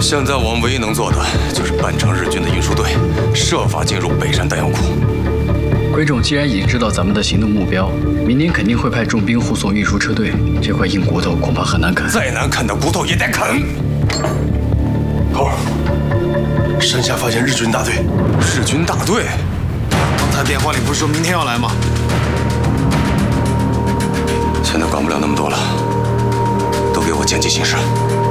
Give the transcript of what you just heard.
现在我们唯一能做的就是扮成日军的运输队，设法进入北山弹药库。 鬼冢既然已经知道咱们的行动目标，明年肯定会派重兵护送运输车队。这块硬骨头恐怕很难啃。 再难啃的骨头也得啃。 头儿，山下发现日军大队。 日军大队？ 刚才电话里不是说明天要来吗？ 现在管不了那么多了，都给我见机行事。